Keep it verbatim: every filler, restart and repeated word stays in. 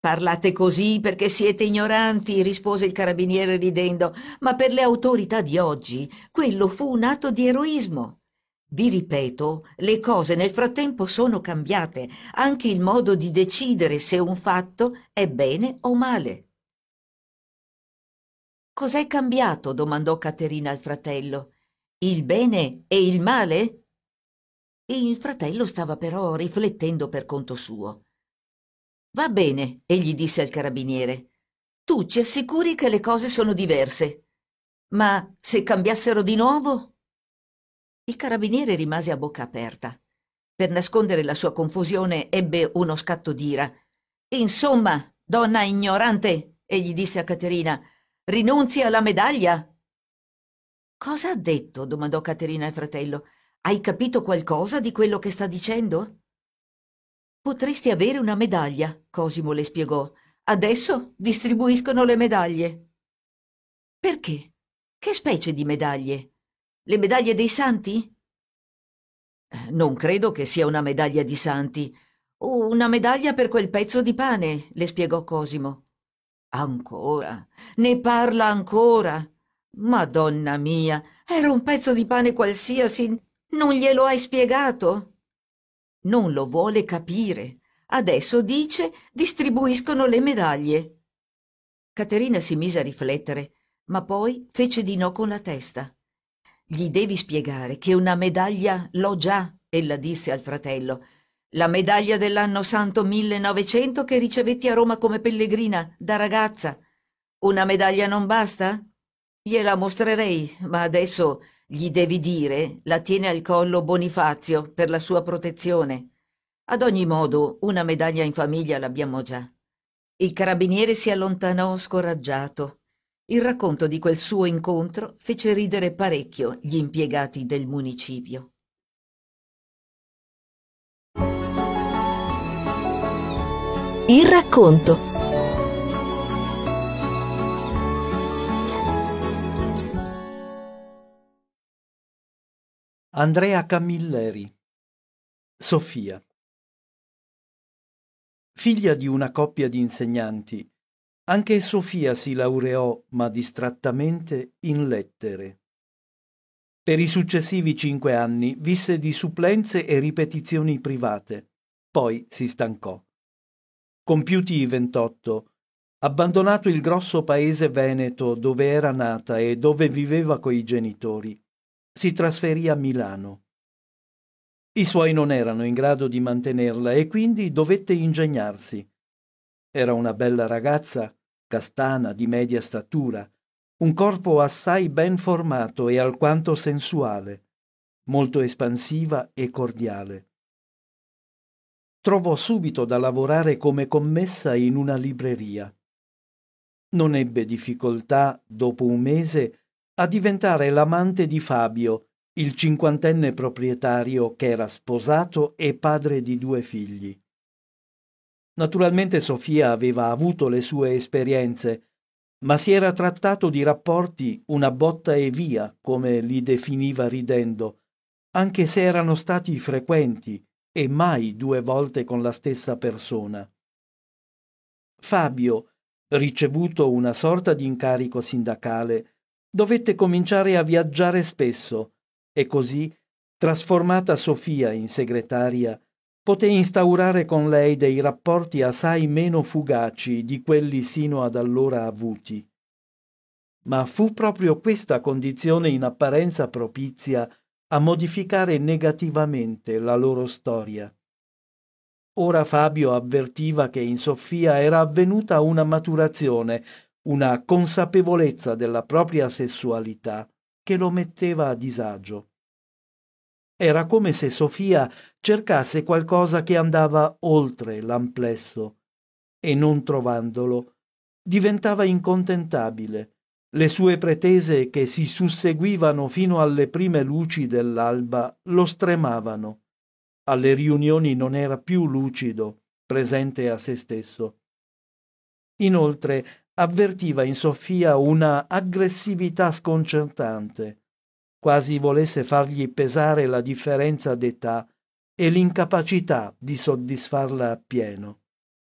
Parlate così perché siete ignoranti, rispose il carabiniere ridendo, ma per le autorità di oggi quello fu un atto di eroismo. Vi ripeto, le cose nel frattempo sono cambiate, anche il modo di decidere se un fatto è bene o male. Cos'è cambiato? Domandò Caterina al fratello. Il bene e il male? Il fratello stava però riflettendo per conto suo. Va bene, egli disse al carabiniere. Tu ci assicuri che le cose sono diverse. Ma se cambiassero di nuovo? Il carabiniere rimase a bocca aperta. Per nascondere la sua confusione ebbe uno scatto d'ira. Insomma, donna ignorante, egli disse a Caterina, rinunzi alla medaglia? Cosa ha detto? Domandò Caterina al fratello. Hai capito qualcosa di quello che sta dicendo? Potresti avere una medaglia, Cosimo le spiegò. Adesso distribuiscono le medaglie. Perché? Che specie di medaglie? Le medaglie dei santi? Eh, Non credo che sia una medaglia di santi. Una medaglia per quel pezzo di pane, le spiegò Cosimo. Ancora? Ne parla ancora? Madonna mia, era un pezzo di pane qualsiasi. Non glielo hai spiegato? Non lo vuole capire. Adesso dice distribuiscono le medaglie. Caterina si mise a riflettere, ma poi fece di no con la testa. Gli devi spiegare che una medaglia l'ho già, ella disse al fratello. La medaglia dell'anno santo millenovecento che ricevetti a Roma come pellegrina, da ragazza. Una medaglia non basta? Gliela mostrerei, ma adesso gli devi dire, la tiene al collo Bonifazio per la sua protezione. Ad ogni modo, una medaglia in famiglia l'abbiamo già. Il carabiniere si allontanò scoraggiato. Il racconto di quel suo incontro fece ridere parecchio gli impiegati del municipio. Il racconto. Andrea Camilleri. Sofia. Figlia di una coppia di insegnanti, anche Sofia si laureò, ma distrattamente, in lettere. Per i successivi cinque anni visse di supplenze e ripetizioni private, poi si stancò. Compiuti i ventotto, abbandonato il grosso paese veneto dove era nata e dove viveva coi genitori, si trasferì a Milano. I suoi non erano in grado di mantenerla e quindi dovette ingegnarsi. Era una bella ragazza, castana, di media statura, un corpo assai ben formato e alquanto sensuale, molto espansiva e cordiale. Trovò subito da lavorare come commessa in una libreria. Non ebbe difficoltà, dopo un mese, a diventare l'amante di Fabio, il cinquantenne proprietario che era sposato e padre di due figli. Naturalmente Sofia aveva avuto le sue esperienze, ma si era trattato di rapporti una botta e via, come li definiva ridendo, anche se erano stati frequenti e mai due volte con la stessa persona. Fabio, ricevuto una sorta di incarico sindacale, dovette cominciare a viaggiare spesso e così, trasformata Sofia in segretaria, poté instaurare con lei dei rapporti assai meno fugaci di quelli sino ad allora avuti. Ma fu proprio questa condizione in apparenza propizia a modificare negativamente la loro storia. Ora Fabio avvertiva che in Sofia era avvenuta una maturazione, una consapevolezza della propria sessualità che lo metteva a disagio. Era come se Sofia cercasse qualcosa che andava oltre l'amplesso e, non trovandolo, diventava incontentabile. Le sue pretese, che si susseguivano fino alle prime luci dell'alba, lo stremavano. Alle riunioni non era più lucido, presente a se stesso. Inoltre avvertiva in Sofia una aggressività sconcertante, quasi volesse fargli pesare la differenza d'età e l'incapacità di soddisfarla appieno.